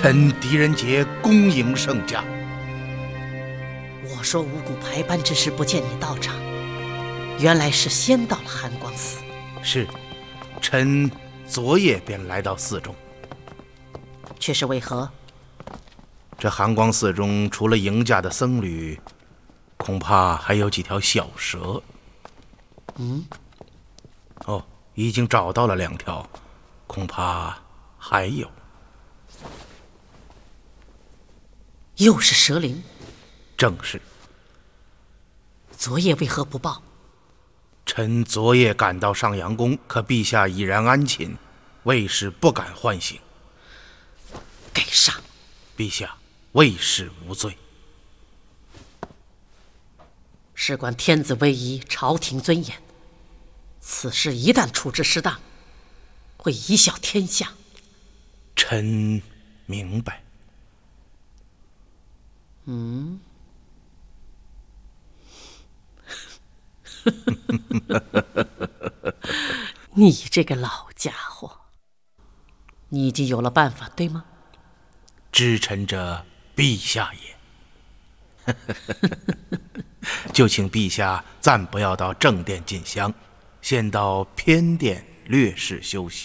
臣狄仁杰恭迎圣驾。 我说五谷排班之时不见你到场，原来是先到了寒光寺。 是，臣昨夜便来到寺中。 却是为何？ 这寒光寺中除了迎驾的僧侣，恐怕还有几条小蛇。哦，已经找到了2条，恐怕还有。 又是蛇灵？ 正是。 昨夜为何不报？ 臣昨夜赶到上阳宫，可陛下已然安寝，卫士不敢唤醒。 该杀！ 陛下，卫士无罪。 事关天子威仪，朝廷尊严，此事一旦处置失当，会贻笑天下。 臣明白。 你这个老家伙，你已经有了办法，对吗？ 知臣者，陛下也。就请陛下暂不要到正殿进香，先到偏殿略事休息。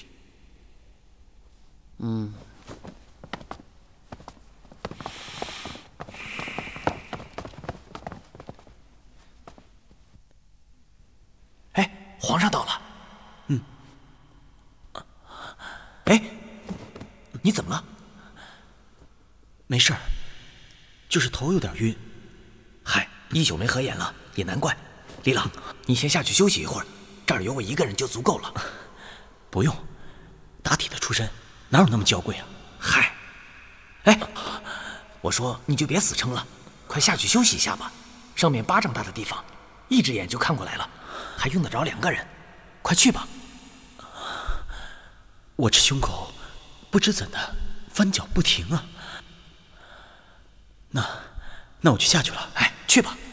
哎，皇上到了。哎，你怎么了？没事儿，就是头有点晕。嗨，一宿没合眼了，也难怪。李郎，你先下去休息一会儿，这儿有我一个人就足够了。不用，打铁的出身哪有那么娇贵啊？嗨，哎，我说你就别死撑了，快下去休息一下吧。上面巴掌大的地方，一只眼就看过来了，还用得着2个人？快去吧。我这胸口不知怎的翻搅不停啊。那我就下去了。哎，去吧。